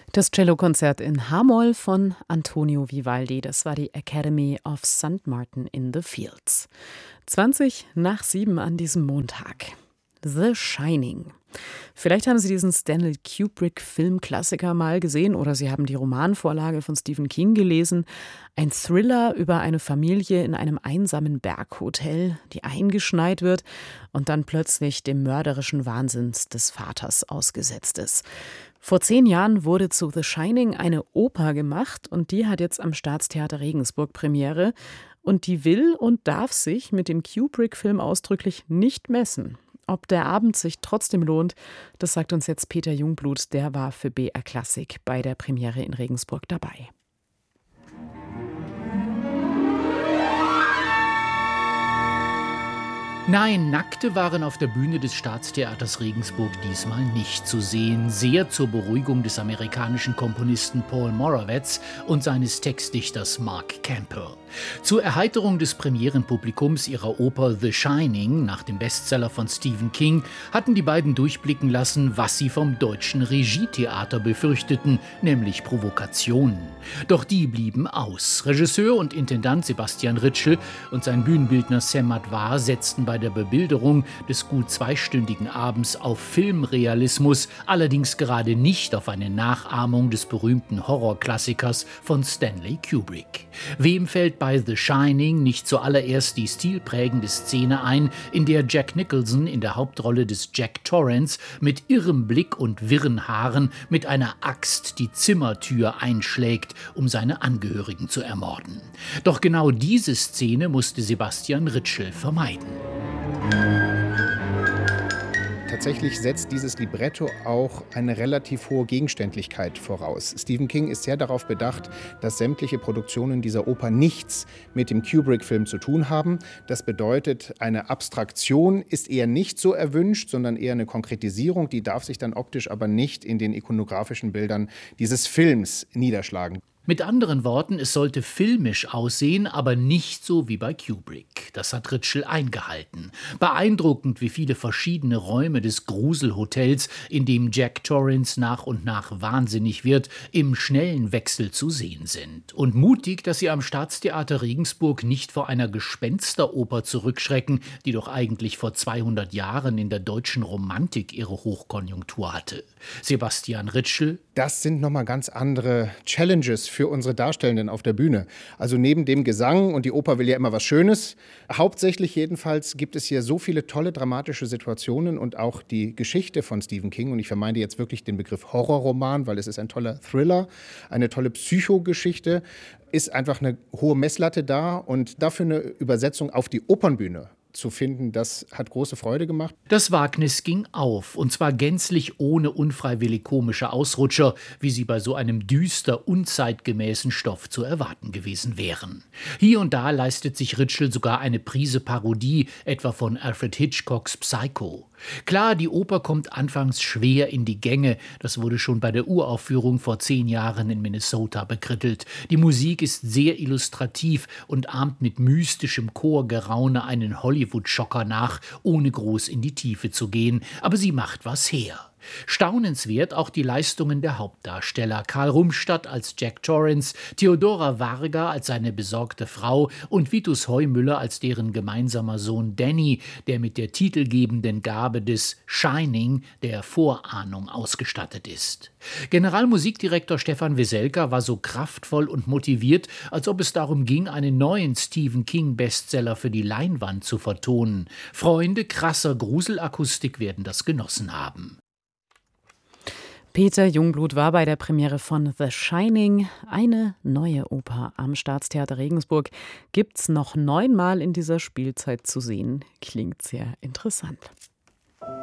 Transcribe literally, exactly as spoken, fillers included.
Das Cellokonzert in H-Moll von Antonio Vivaldi, das war die Academy of Sankt Martin in the Fields. zwanzig nach sieben an diesem Montag. The Shining. Vielleicht haben Sie diesen Stanley Kubrick-Filmklassiker mal gesehen oder Sie haben die Romanvorlage von Stephen King gelesen. Ein Thriller über eine Familie in einem einsamen Berghotel, die eingeschneit wird und dann plötzlich dem mörderischen Wahnsinn des Vaters ausgesetzt ist. Vor zehn Jahren wurde zu The Shining eine Oper gemacht und die hat jetzt am Staatstheater Regensburg Premiere. Und die will und darf sich mit dem Kubrick-Film ausdrücklich nicht messen. Ob der Abend sich trotzdem lohnt, das sagt uns jetzt Peter Jungblut, der war für B R Klassik bei der Premiere in Regensburg dabei. Nein, Nackte waren auf der Bühne des Staatstheaters Regensburg diesmal nicht zu sehen. Sehr zur Beruhigung des amerikanischen Komponisten Paul Moravec und seines Textdichters Mark Campbell. Zur Erheiterung des Premierenpublikums ihrer Oper The Shining, nach dem Bestseller von Stephen King, hatten die beiden durchblicken lassen, was sie vom deutschen Regietheater befürchteten, nämlich Provokationen. Doch die blieben aus. Regisseur und Intendant Sebastian Ritschl und sein Bühnenbildner Sam Madvar setzten bei der Bebilderung des gut zweistündigen Abends auf Filmrealismus, allerdings gerade nicht auf eine Nachahmung des berühmten Horrorklassikers von Stanley Kubrick. Wem fällt bei The Shining nicht zuallererst die stilprägende Szene ein, in der Jack Nicholson in der Hauptrolle des Jack Torrance mit irrem Blick und wirren Haaren mit einer Axt die Zimmertür einschlägt, um seine Angehörigen zu ermorden. Doch genau diese Szene musste Sebastian Ritschl vermeiden. Tatsächlich setzt dieses Libretto auch eine relativ hohe Gegenständlichkeit voraus. Stephen King ist sehr darauf bedacht, dass sämtliche Produktionen dieser Oper nichts mit dem Kubrick-Film zu tun haben. Das bedeutet, eine Abstraktion ist eher nicht so erwünscht, sondern eher eine Konkretisierung. Die darf sich dann optisch aber nicht in den ikonografischen Bildern dieses Films niederschlagen. Mit anderen Worten, es sollte filmisch aussehen, aber nicht so wie bei Kubrick. Das hat Ritschl eingehalten. Beeindruckend, wie viele verschiedene Räume des Gruselhotels, in dem Jack Torrance nach und nach wahnsinnig wird, im schnellen Wechsel zu sehen sind. Und mutig, dass sie am Staatstheater Regensburg nicht vor einer Gespensteroper zurückschrecken, die doch eigentlich vor zweihundert Jahren in der deutschen Romantik ihre Hochkonjunktur hatte. Sebastian Ritschl: Das sind nochmal ganz andere Challenges für unsere Darstellenden auf der Bühne. Also neben dem Gesang, und die Oper will ja immer was Schönes, hauptsächlich jedenfalls gibt es hier so viele tolle dramatische Situationen und auch die Geschichte von Stephen King, und ich vermeide jetzt wirklich den Begriff Horrorroman, weil es ist ein toller Thriller, eine tolle Psychogeschichte, ist einfach eine hohe Messlatte da, und dafür eine Übersetzung auf die Opernbühne zu finden, das hat große Freude gemacht. Das Wagnis ging auf, und zwar gänzlich ohne unfreiwillig komische Ausrutscher, wie sie bei so einem düster, unzeitgemäßen Stoff zu erwarten gewesen wären. Hier und da leistet sich Ritschl sogar eine Prise Parodie, etwa von Alfred Hitchcocks Psycho. Klar, die Oper kommt anfangs schwer in die Gänge, das wurde schon bei der Uraufführung vor zehn Jahren in Minnesota bekrittelt. Die Musik ist sehr illustrativ und ahmt mit mystischem Chorgeraune einen Hollywood-Schocker nach, ohne groß in die Tiefe zu gehen, aber sie macht was her. Staunenswert auch die Leistungen der Hauptdarsteller. Karl Rumstadt als Jack Torrance, Theodora Varga als seine besorgte Frau und Vitus Heumüller als deren gemeinsamer Sohn Danny, der mit der titelgebenden Gabe des Shining, der Vorahnung, ausgestattet ist. Generalmusikdirektor Stefan Weselka war so kraftvoll und motiviert, als ob es darum ging, einen neuen Stephen King-Bestseller für die Leinwand zu vertonen. Freunde krasser Gruselakustik werden das genossen haben. Peter Jungblut war bei der Premiere von The Shining, eine neue Oper am Staatstheater Regensburg. Gibt's noch neunmal in dieser Spielzeit zu sehen. Klingt sehr interessant.